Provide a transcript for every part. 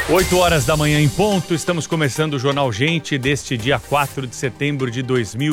8 horas da manhã em ponto, estamos começando o Jornal Gente deste dia 4 de setembro de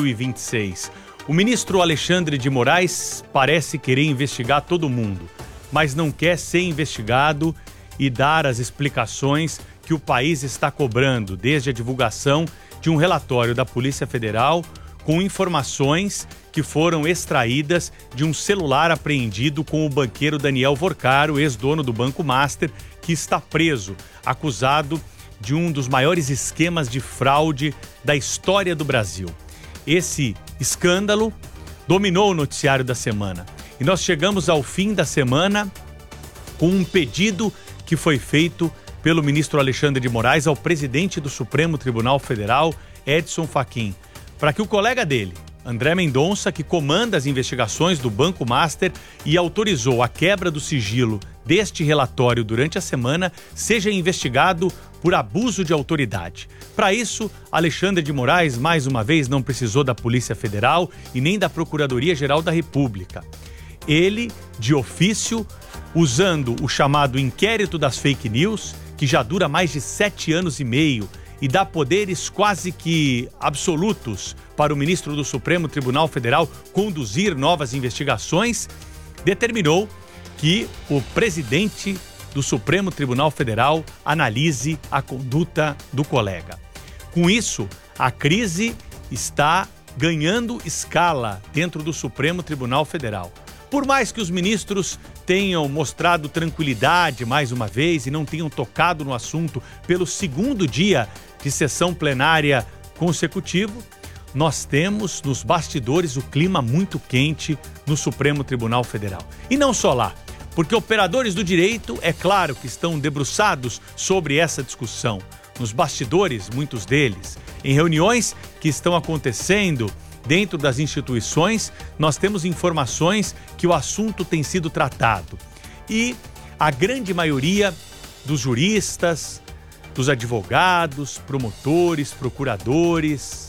2026. O ministro Alexandre de Moraes parece querer investigar todo mundo, mas não quer ser investigado e dar as explicações que o país está cobrando desde a divulgação de um relatório da Polícia Federal com informações que foram extraídas de um celular apreendido com o banqueiro Daniel Vorcaro, ex-dono do Banco Master, que está preso, acusado de um dos maiores esquemas de fraude da história do Brasil. Esse escândalo dominou o noticiário da semana. E nós chegamos ao fim da semana com um pedido que foi feito pelo ministro Alexandre de Moraes ao presidente do Supremo Tribunal Federal, Edson Fachin, para que o colega dele, André Mendonça, que comanda as investigações do Banco Master e autorizou a quebra do sigilo deste relatório durante a semana, seja investigado por abuso de autoridade. Para isso, Alexandre de Moraes, mais uma vez, não precisou da Polícia Federal e nem da Procuradoria-Geral da República. Ele, de ofício, usando o chamado inquérito das fake news, que já dura mais de 7 anos e meio, e dá poderes quase que absolutos para o ministro do Supremo Tribunal Federal conduzir novas investigações, determinou que o presidente do Supremo Tribunal Federal analise a conduta do colega. Com isso, a crise está ganhando escala dentro do Supremo Tribunal Federal. Por mais que os ministros tenham mostrado tranquilidade mais uma vez e não tenham tocado no assunto pelo segundo dia de sessão plenária consecutivo, nós temos nos bastidores o clima muito quente no Supremo Tribunal Federal. E não só lá, porque operadores do direito, é claro que estão debruçados sobre essa discussão. Nos bastidores, muitos deles, em reuniões que estão acontecendo dentro das instituições, nós temos informações que o assunto tem sido tratado. E a grande maioria dos juristas, dos advogados, promotores, procuradores,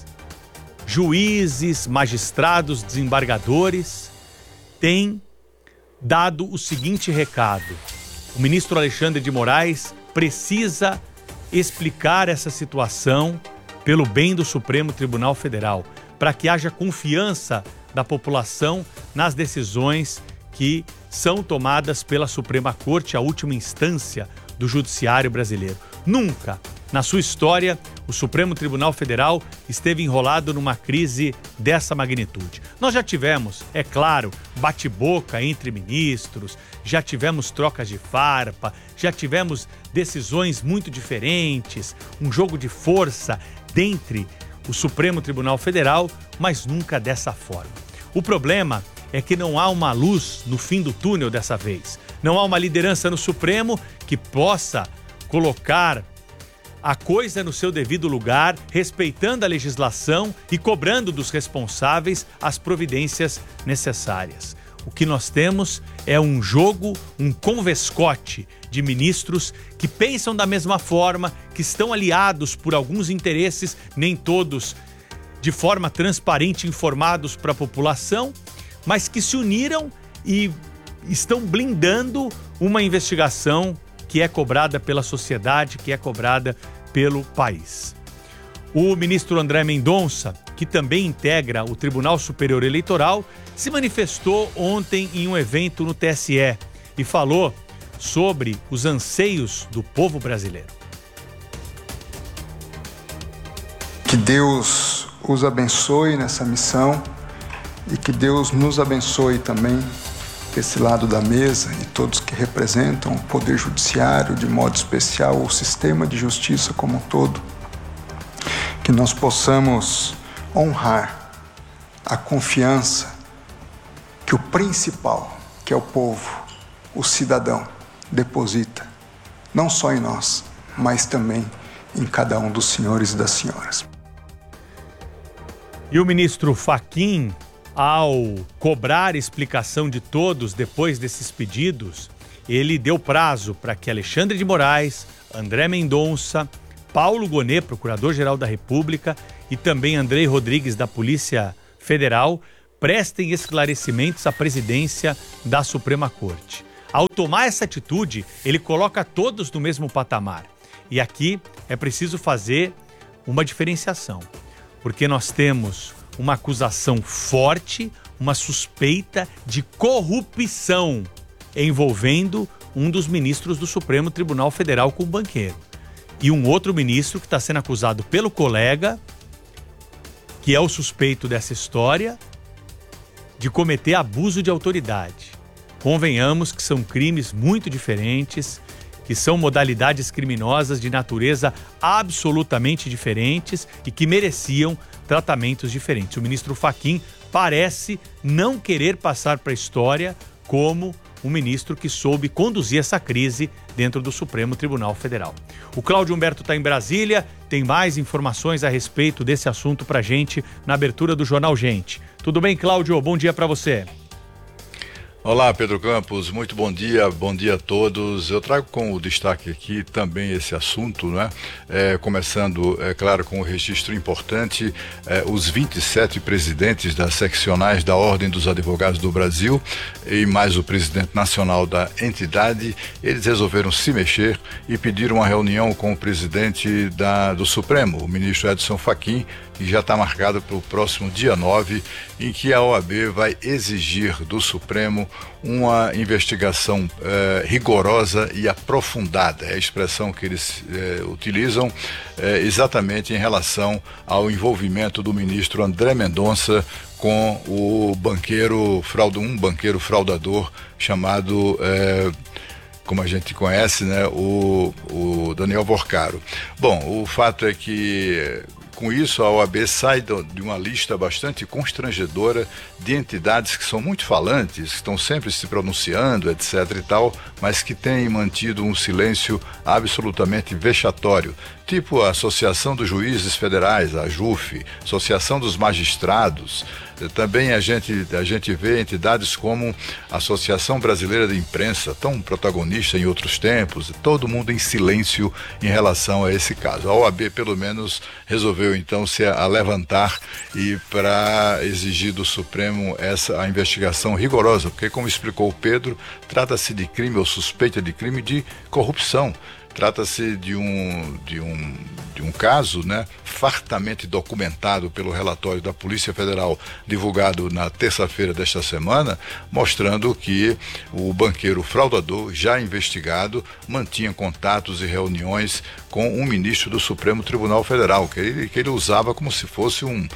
juízes, magistrados, desembargadores, tem dado o seguinte recado: o ministro Alexandre de Moraes precisa explicar essa situação pelo bem do Supremo Tribunal Federal, para que haja confiança da população nas decisões que são tomadas pela Suprema Corte, a última instância do judiciário brasileiro. Nunca, na sua história, o Supremo Tribunal Federal esteve enrolado numa crise dessa magnitude. Nós já tivemos, é claro, bate-boca entre ministros, já tivemos trocas de farpa, já tivemos decisões muito diferentes, um jogo de força dentre o Supremo Tribunal Federal, mas nunca dessa forma. O problema é que não há uma luz no fim do túnel dessa vez. Não há uma liderança no Supremo que possa colocar a coisa no seu devido lugar, respeitando a legislação e cobrando dos responsáveis as providências necessárias. O que nós temos é um jogo, um convescote de ministros que pensam da mesma forma, que estão aliados por alguns interesses, nem todos de forma transparente informados para a população, mas que se uniram e estão blindando uma investigação que é cobrada pela sociedade, que é cobrada pelo país. O ministro André Mendonça, que também integra o Tribunal Superior Eleitoral, se manifestou ontem em um evento no TSE e falou sobre os anseios do povo brasileiro. Que Deus os abençoe nessa missão e que Deus nos abençoe também desse lado da mesa e todos que representam o Poder Judiciário, de modo especial o sistema de justiça como um todo, que nós possamos honrar a confiança que o principal, que é o povo, o cidadão, deposita, não só em nós, mas também em cada um dos senhores e das senhoras. E o ministro Fachin, ao cobrar explicação de todos depois desses pedidos, ele deu prazo para que Alexandre de Moraes, André Mendonça, Paulo Gonet, Procurador-Geral da República, e também Andrei Rodrigues, da Polícia Federal, prestem esclarecimentos à presidência da Suprema Corte. Ao tomar essa atitude, ele coloca todos no mesmo patamar. E aqui é preciso fazer uma diferenciação, porque nós temos uma acusação forte, uma suspeita de corrupção envolvendo um dos ministros do Supremo Tribunal Federal com o banqueiro. E um outro ministro que está sendo acusado pelo colega, que é o suspeito dessa história, de cometer abuso de autoridade. Convenhamos que são crimes muito diferentes, que são modalidades criminosas de natureza absolutamente diferentes e que mereciam tratamentos diferentes. O ministro Fachin parece não querer passar para a história como um ministro que soube conduzir essa crise dentro do Supremo Tribunal Federal. O Cláudio Humberto está em Brasília, tem mais informações a respeito desse assunto para a gente na abertura do Jornal Gente. Tudo bem, Cláudio? Bom dia para você. Olá, Pedro Campos, muito bom dia a todos. Eu trago como destaque aqui também esse assunto, né? Começando, claro, com um registro importante, os 27 presidentes das seccionais da Ordem dos Advogados do Brasil e mais o presidente nacional da entidade, eles resolveram se mexer e pediram uma reunião com o presidente do Supremo, o ministro Edson Fachin, que já está marcado para o próximo dia 9, em que a OAB vai exigir do Supremo uma investigação rigorosa e aprofundada. É a expressão que eles utilizam exatamente em relação ao envolvimento do ministro André Mendonça com o banqueiro fraudador chamado, como a gente conhece, né, o Daniel Vorcaro. Bom, o fato é que com isso, a OAB sai de uma lista bastante constrangedora de entidades que são muito falantes, que estão sempre se pronunciando, etc. e tal, mas que têm mantido um silêncio absolutamente vexatório, tipo a Associação dos Juízes Federais, a AJUF, Associação dos Magistrados. Também a gente vê entidades como a Associação Brasileira de Imprensa, tão protagonista em outros tempos, todo mundo em silêncio em relação a esse caso. A OAB, pelo menos, resolveu então se levantar e para exigir do Supremo a investigação rigorosa, porque, como explicou o Pedro, trata-se de crime ou suspeita de crime de corrupção. Trata-se de um caso, né, fartamente documentado pelo relatório da Polícia Federal, divulgado na terça-feira desta semana, mostrando que o banqueiro fraudador, já investigado, mantinha contatos e reuniões com um ministro do Supremo Tribunal Federal, que ele usava como se fosse um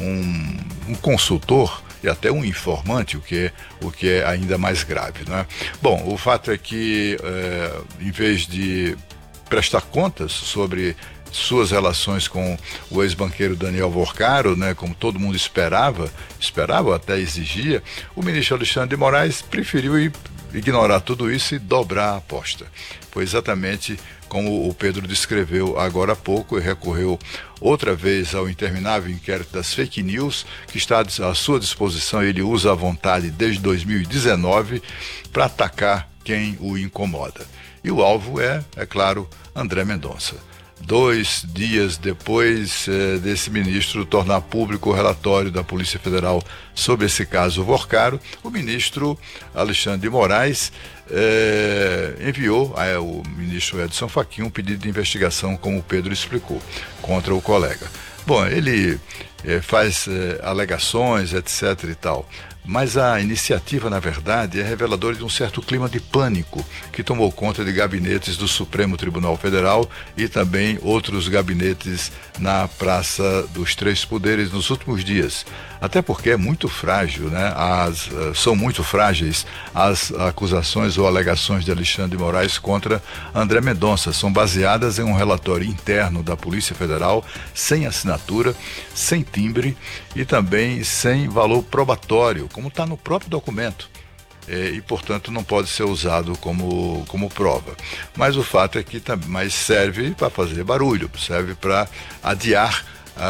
consultor e até um informante, o que é ainda mais grave, né? Bom, o fato é que, em vez de prestar contas sobre suas relações com o ex-banqueiro Daniel Vorcaro, né, como todo mundo esperava até exigia, o ministro Alexandre de Moraes preferiu ignorar tudo isso e dobrar a aposta. Foi exatamente como o Pedro descreveu agora há pouco, e recorreu outra vez ao interminável inquérito das fake news, que está à sua disposição, ele usa à vontade desde 2019 para atacar quem o incomoda. E o alvo é claro, André Mendonça. 2 dias depois desse ministro tornar público o relatório da Polícia Federal sobre esse caso Vorcaro, o ministro Alexandre de Moraes enviou ao ministro Edson Fachin um pedido de investigação, como o Pedro explicou, contra o colega. Bom, ele faz alegações, etc. e tal. Mas a iniciativa, na verdade, é reveladora de um certo clima de pânico que tomou conta de gabinetes do Supremo Tribunal Federal e também outros gabinetes na Praça dos Três Poderes nos últimos dias. Até porque é muito frágil, né? São muito frágeis as acusações ou alegações de Alexandre de Moraes contra André Mendonça. São baseadas em um relatório interno da Polícia Federal, sem assinatura, sem timbre e também sem valor probatório, como está no próprio documento. E, portanto, não pode ser usado como prova. Mas o fato é que serve para fazer barulho, serve para adiar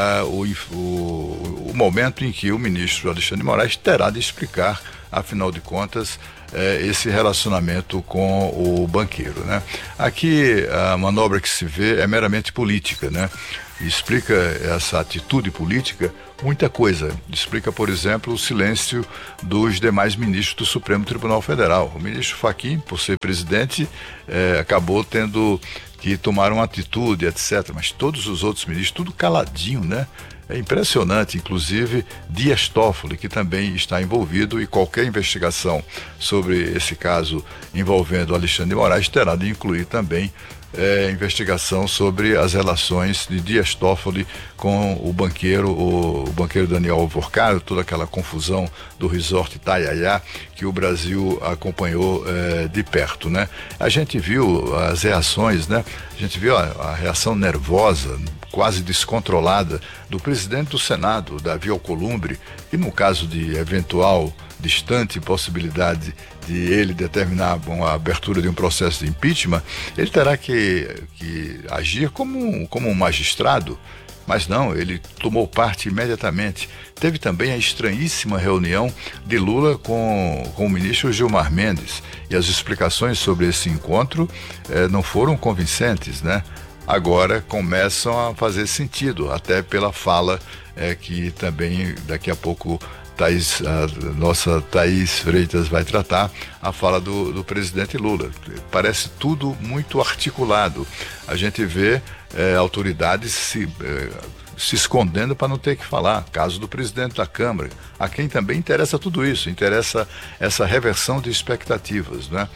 o momento em que o ministro Alexandre de Moraes terá de explicar, afinal de contas, esse relacionamento com o banqueiro, né? Aqui a manobra que se vê é meramente política, né? Explica essa atitude política muita coisa. Explica, por exemplo, o silêncio dos demais ministros do Supremo Tribunal Federal. O ministro Fachin, por ser presidente, acabou tendo que tomaram atitude, etc. Mas todos os outros ministros, tudo caladinho, né? É impressionante, inclusive Dias Toffoli, que também está envolvido, e qualquer investigação sobre esse caso envolvendo Alexandre de Moraes terá de incluir também investigação sobre as relações de Dias Toffoli com o banqueiro Daniel Alvorcaro, toda aquela confusão do resort Itaiaiá que o Brasil acompanhou de perto, né? A gente viu as reações, né? A gente viu a reação nervosa, quase descontrolada do presidente do Senado, Davi Alcolumbre, que no caso de eventual distante possibilidade de ele determinar a abertura de um processo de impeachment, ele terá que agir como um magistrado. Mas não, ele tomou parte imediatamente. Teve também a estranhíssima reunião de Lula com o ministro Gilmar Mendes, e as explicações sobre esse encontro não foram convincentes, né? Agora começam a fazer sentido, até pela fala que também daqui a pouco a nossa Thaís Freitas vai tratar, a fala do presidente Lula. Parece tudo muito articulado. A gente vê autoridades se escondendo para não ter que falar. Caso do presidente da Câmara, a quem também interessa tudo isso, interessa essa reversão de expectativas, né?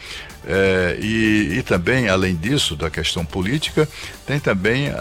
E também, além disso, da questão política, tem também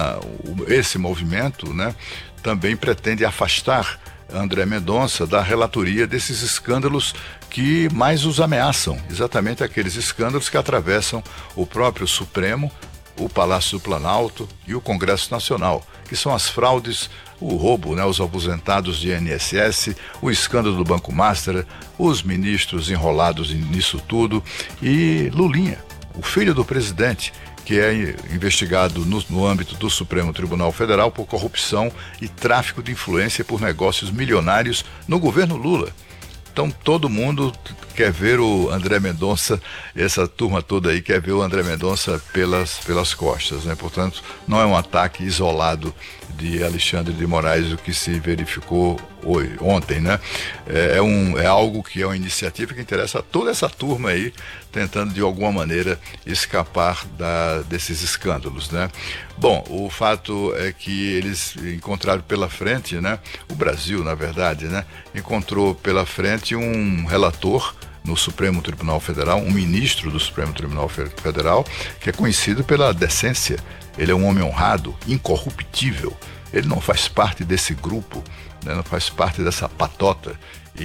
esse movimento, né? Também pretende afastar André Mendonça da relatoria desses escândalos que mais os ameaçam, exatamente aqueles escândalos que atravessam o próprio Supremo, o Palácio do Planalto e o Congresso Nacional, que são as fraudes, o roubo, né, os aposentados de INSS, o escândalo do Banco Master, os ministros enrolados nisso tudo, e Lulinha, o filho do presidente, que é investigado no âmbito do Supremo Tribunal Federal por corrupção e tráfico de influência por negócios milionários no governo Lula. Então todo mundo quer ver o André Mendonça, essa turma toda aí quer ver o André Mendonça pelas costas, né? Portanto, não é um ataque isolado de Alexandre de Moraes o que se verificou ontem, né? É algo que é uma iniciativa que interessa a toda essa turma aí, tentando de alguma maneira escapar desses escândalos, né? Bom, o fato é que eles encontraram pela frente, né? O Brasil, na verdade, né? Encontrou pela frente um relator no Supremo Tribunal Federal, um ministro do Supremo Tribunal Federal, que é conhecido pela decência. Ele é um homem honrado, incorruptível. Ele não faz parte desse grupo, né? Não faz parte dessa patota.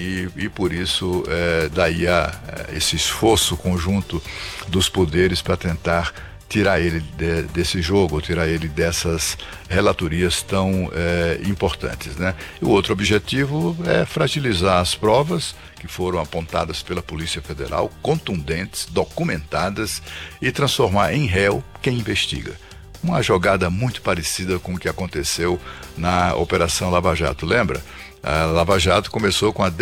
E por isso, daí esse esforço conjunto dos poderes para tentar tirar ele desse jogo, tirar ele dessas relatorias tão importantes, né? E o outro objetivo é fragilizar as provas que foram apontadas pela Polícia Federal, contundentes, documentadas, e transformar em réu quem investiga. Uma jogada muito parecida com o que aconteceu na Operação Lava Jato, lembra? A Lava Jato começou com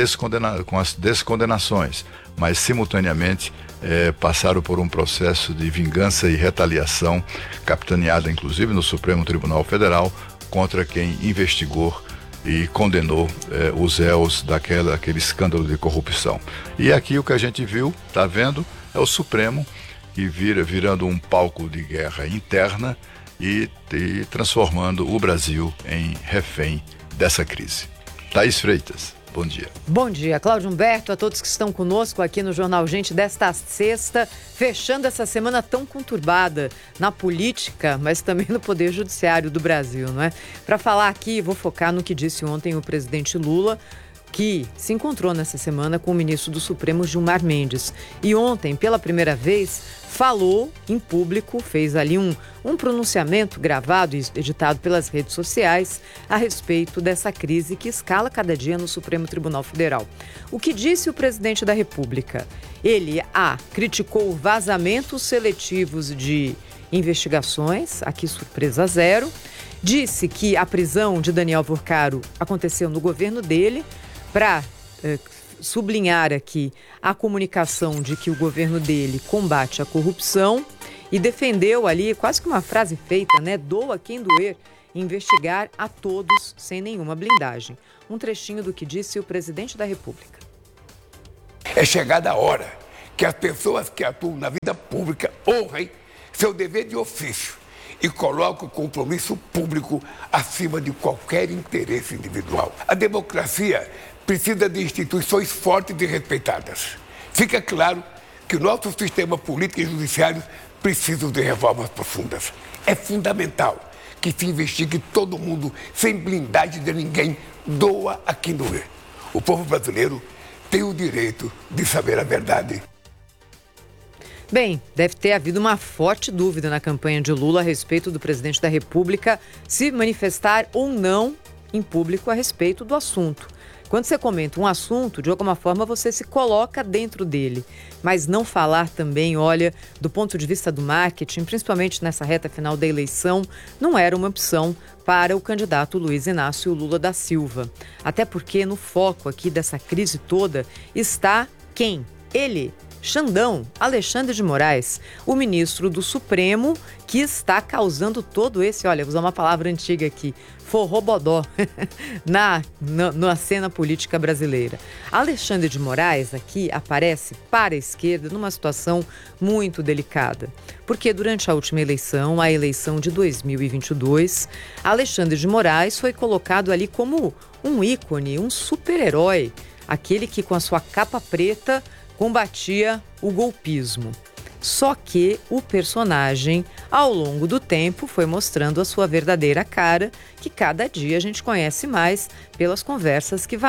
as descondenações, mas simultaneamente passaram por um processo de vingança e retaliação, capitaneada inclusive no Supremo Tribunal Federal, contra quem investigou e condenou os réus daquele escândalo de corrupção. E aqui o que a gente viu, está vendo, é o Supremo que virando um palco de guerra interna e transformando o Brasil em refém dessa crise. Thaís Freitas, bom dia. Bom dia, Cláudio Humberto, a todos que estão conosco aqui no Jornal Gente desta sexta, fechando essa semana tão conturbada na política, mas também no Poder Judiciário do Brasil, não é? Para falar aqui, vou focar no que disse ontem o presidente Lula, que se encontrou nessa semana com o ministro do Supremo, Gilmar Mendes. E ontem, pela primeira vez, falou em público, fez ali um pronunciamento gravado e editado pelas redes sociais a respeito dessa crise que escala cada dia no Supremo Tribunal Federal. O que disse o presidente da República? Ele, criticou vazamentos seletivos de investigações, aqui surpresa zero, disse que a prisão de Daniel Alvorcaro aconteceu no governo dele, para sublinhar aqui a comunicação de que o governo dele combate a corrupção, e defendeu ali, quase que uma frase feita, né? Doa quem doer, investigar a todos sem nenhuma blindagem. Um trechinho do que disse o presidente da República. É chegada a hora que as pessoas que atuam na vida pública honrem seu dever de ofício e coloca o compromisso público acima de qualquer interesse individual. A democracia precisa de instituições fortes e respeitadas. Fica claro que o nosso sistema político e judiciário precisam de reformas profundas. É fundamental que se investigue todo mundo sem blindagem de ninguém, doa a quem doer. O povo brasileiro tem o direito de saber a verdade. Bem, deve ter havido uma forte dúvida na campanha de Lula a respeito do presidente da República se manifestar ou não em público a respeito do assunto. Quando você comenta um assunto, de alguma forma você se coloca dentro dele. Mas não falar também, olha, do ponto de vista do marketing, principalmente nessa reta final da eleição, não era uma opção para o candidato Luiz Inácio Lula da Silva. Até porque no foco aqui dessa crise toda está quem? Ele, Xandão, Alexandre de Moraes, o ministro do Supremo, que está causando todo esse, olha, vou usar uma palavra antiga aqui, forrobodó na cena política brasileira. Alexandre de Moraes aqui aparece para a esquerda numa situação muito delicada, porque durante a última eleição, a eleição de 2022, Alexandre de Moraes foi colocado ali como um ícone, um super-herói, aquele que com a sua capa preta combatia o golpismo. Só que o personagem, ao longo do tempo, foi mostrando a sua verdadeira cara, que cada dia a gente conhece mais pelas conversas que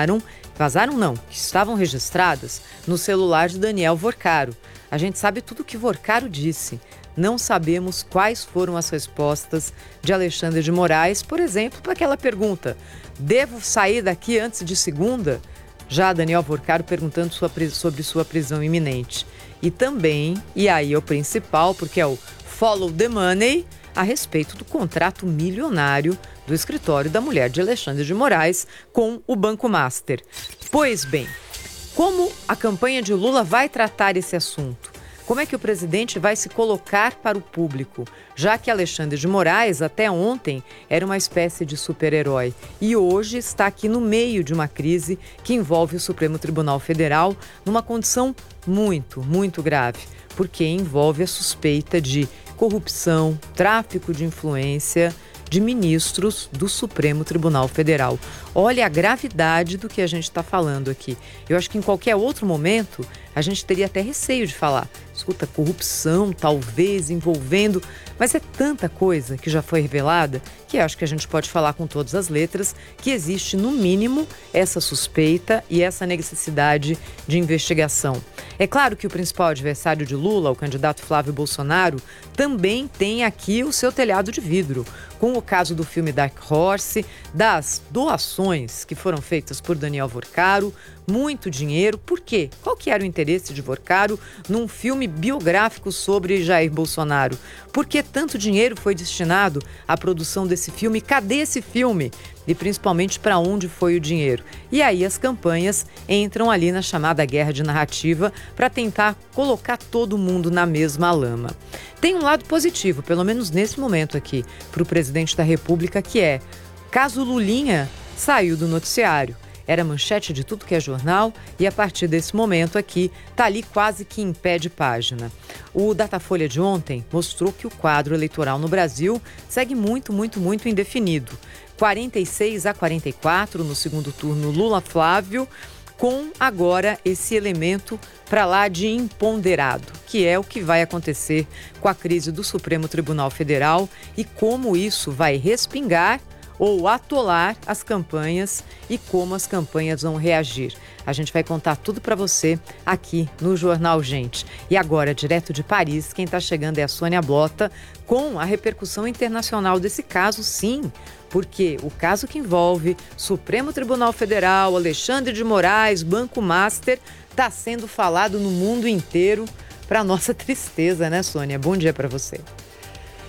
que estavam registradas no celular de Daniel Vorcaro. A gente sabe tudo o que Vorcaro disse. Não sabemos quais foram as respostas de Alexandre de Moraes, por exemplo, para aquela pergunta: devo sair daqui antes de segunda? Já Daniel Vorcaro perguntando sobre sua prisão iminente. E também, e aí é o principal, porque é o follow the money, a respeito do contrato milionário do escritório da mulher de Alexandre de Moraes com o Banco Master. Pois bem, como a campanha de Lula vai tratar esse assunto? Como é que o presidente vai se colocar para o público? Já que Alexandre de Moraes, até ontem, era uma espécie de super-herói e hoje está aqui no meio de uma crise que envolve o Supremo Tribunal Federal numa condição muito, muito grave, porque envolve a suspeita de corrupção, tráfico de influência de ministros do Supremo Tribunal Federal. Olha a gravidade do que a gente está falando aqui. Eu acho que em qualquer outro momento a gente teria até receio de falar. Escuta, corrupção talvez envolvendo, mas é tanta coisa que já foi revelada que acho que a gente pode falar com todas as letras que existe no mínimo essa suspeita e essa necessidade de investigação. É claro que o principal adversário de Lula, o candidato Flávio Bolsonaro, também tem aqui o seu telhado de vidro, com o caso do filme Dark Horse, das doações que foram feitas por Daniel Vorcaro, muito dinheiro. Por quê? Qual que era o interesse de Vorcaro num filme biográfico sobre Jair Bolsonaro? Por que tanto dinheiro foi destinado à produção desse filme? Cadê esse filme? E principalmente para onde foi o dinheiro? E aí as campanhas entram ali na chamada guerra de narrativa para tentar colocar todo mundo na mesma lama. Tem um lado positivo, pelo menos nesse momento aqui, para o presidente da República, que é: caso Lulinha saiu do noticiário. Era manchete de tudo que é jornal e a partir desse momento aqui está ali quase que em pé de página. O Datafolha de ontem mostrou que o quadro eleitoral no Brasil segue muito, muito, muito indefinido. 46-44 no segundo turno Lula-Flávio, com agora esse elemento para lá de imponderado, que é o que vai acontecer com a crise do Supremo Tribunal Federal e como isso vai respingar ou atolar as campanhas e como as campanhas vão reagir. A gente vai contar tudo para você aqui no Jornal Gente. E agora, direto de Paris, quem está chegando é a Sônia Blota com a repercussão internacional desse caso, sim, porque o caso que envolve Supremo Tribunal Federal, Alexandre de Moraes, Banco Master, está sendo falado no mundo inteiro, para nossa tristeza, né, Sônia? Bom dia para você.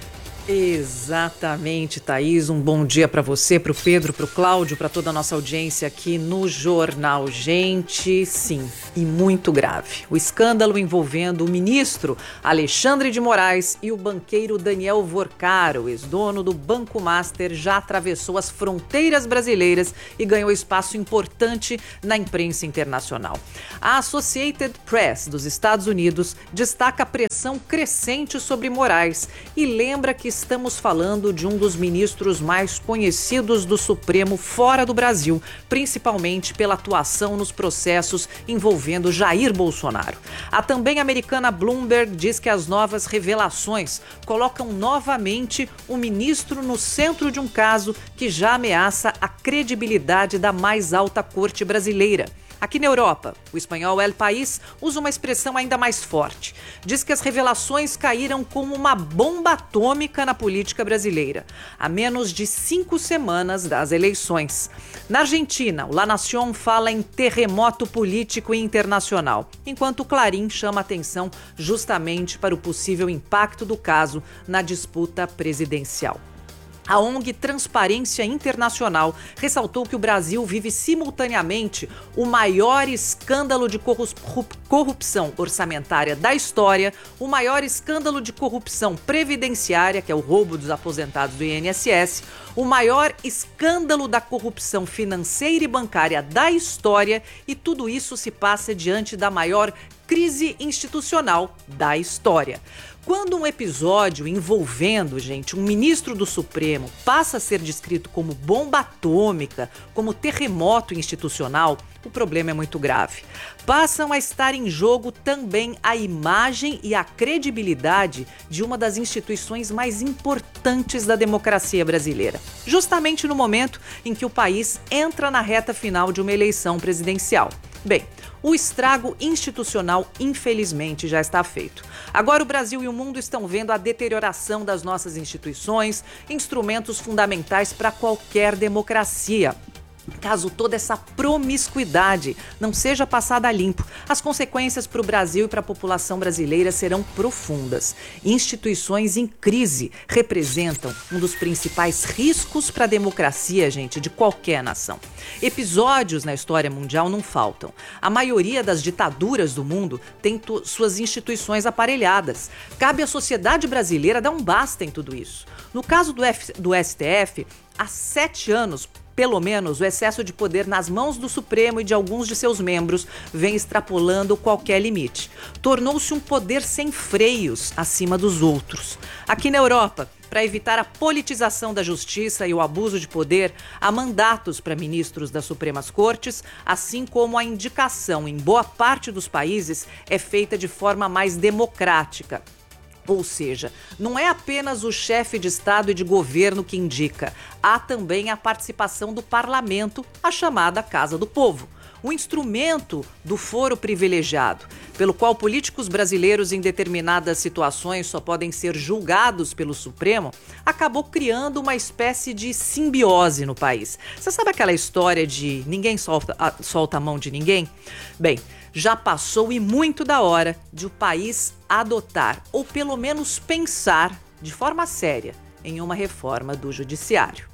Exatamente, Thaís. Um bom dia para você, para o Pedro, para o Cláudio, para toda a nossa audiência aqui no Jornal Gente. Sim, e muito grave. O escândalo envolvendo o ministro Alexandre de Moraes e o banqueiro Daniel Vorcaro, ex-dono do Banco Master, já atravessou as fronteiras brasileiras e ganhou espaço importante na imprensa internacional. A Associated Press dos Estados Unidos destaca a pressão crescente sobre Moraes e lembra que estamos falando de um dos ministros mais conhecidos do Supremo fora do Brasil, principalmente pela atuação nos processos envolvendo Jair Bolsonaro. A também americana Bloomberg diz que as novas revelações colocam novamente o ministro no centro de um caso que já ameaça a credibilidade da mais alta corte brasileira. Aqui na Europa, o espanhol El País usa uma expressão ainda mais forte. Diz que as revelações caíram como uma bomba atômica na política brasileira, a menos de 5 semanas das eleições. Na Argentina, o La Nación fala em terremoto político internacional, enquanto o Clarín chama atenção justamente para o possível impacto do caso na disputa presidencial. A ONG Transparência Internacional ressaltou que o Brasil vive simultaneamente o maior escândalo de corrupção orçamentária da história, o maior escândalo de corrupção previdenciária, que é o roubo dos aposentados do INSS, o maior escândalo da corrupção financeira e bancária da história, e tudo isso se passa diante da maior crise institucional da história. Quando um episódio envolvendo, um ministro do Supremo passa a ser descrito como bomba atômica, como terremoto institucional, o problema é muito grave. Passam a estar em jogo também a imagem e a credibilidade de uma das instituições mais importantes da democracia brasileira, justamente no momento em que o país entra na reta final de uma eleição presidencial. Bem, o estrago institucional, infelizmente, já está feito. Agora o Brasil e o mundo estão vendo a deterioração das nossas instituições, instrumentos fundamentais para qualquer democracia. Caso toda essa promiscuidade não seja passada a limpo, as consequências para o Brasil e para a população brasileira serão profundas. Instituições em crise representam um dos principais riscos para a democracia, de qualquer nação. Episódios na história mundial não faltam. A maioria das ditaduras do mundo tem suas instituições aparelhadas. Cabe à sociedade brasileira dar um basta em tudo isso. No caso do STF, há 7 anos, pelo menos, o excesso de poder nas mãos do Supremo e de alguns de seus membros vem extrapolando qualquer limite. Tornou-se um poder sem freios acima dos outros. Aqui na Europa, para evitar a politização da justiça e o abuso de poder, há mandatos para ministros das Supremas Cortes, assim como a indicação em boa parte dos países é feita de forma mais democrática. Ou seja, não é apenas o chefe de Estado e de governo que indica, há também a participação do parlamento, a chamada Casa do Povo. O instrumento do foro privilegiado, pelo qual políticos brasileiros em determinadas situações só podem ser julgados pelo Supremo, acabou criando uma espécie de simbiose no país. Você sabe aquela história de ninguém solta a mão de ninguém? Bem, já passou e muito da hora de o país adotar, ou pelo menos pensar de forma séria, em uma reforma do judiciário.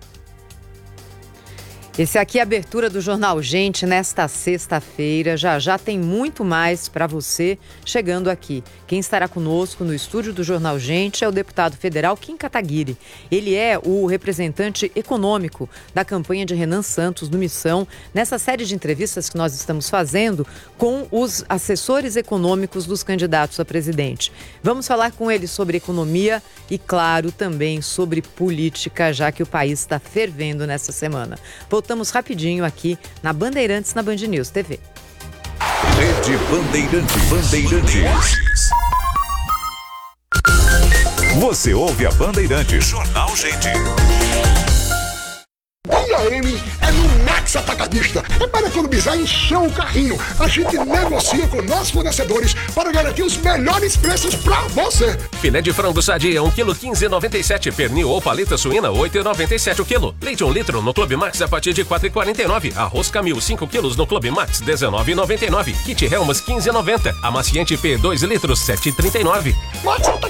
Esse aqui é a abertura do Jornal Gente nesta sexta-feira. Já tem muito mais para você chegando aqui. Quem estará conosco no estúdio do Jornal Gente é o deputado federal Kim Kataguiri. Ele é o representante econômico da campanha de Renan Santos no Missão, nessa série de entrevistas que nós estamos fazendo com os assessores econômicos dos candidatos a presidente. Vamos falar com ele sobre economia e, claro, também sobre política, já que o país está fervendo nessa semana. Voltamos rapidinho aqui na Bandeirantes, na Band News TV. Rede Bandeirantes. Você ouve a Bandeirantes. Jornal Gente. BAM é no Max Atacadista. É para economizar e encher o carrinho. A gente negocia com nossos fornecedores para garantir os melhores preços para você. Filé de frango sadia, 1 kg 15,97. Pernil ou paleta suína, 8,97 o quilo. Leite 1 litro no Clube Max a partir de 4,49. Arroz Camil, 5 quilos no Clube Max, 19,99. Kit Helmas, 15,90. Amaciante P, 2 litros, 7,39. Max Atacadista.